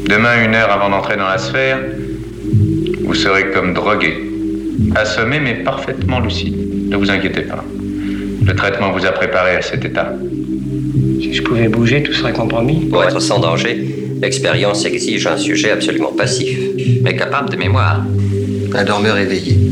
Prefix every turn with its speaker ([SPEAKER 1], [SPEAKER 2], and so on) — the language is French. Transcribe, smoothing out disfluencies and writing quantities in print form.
[SPEAKER 1] Demain, 1 heure avant d'entrer dans la sphère, vous serez comme drogué, assommé mais parfaitement lucide. Ne vous inquiétez pas. Le traitement vous a préparé à cet état.
[SPEAKER 2] Si je pouvais bouger, tout serait compromis.
[SPEAKER 3] Pour être sans danger, l'expérience exige un sujet absolument passif, mais capable de mémoire.
[SPEAKER 4] Un dormeur éveillé.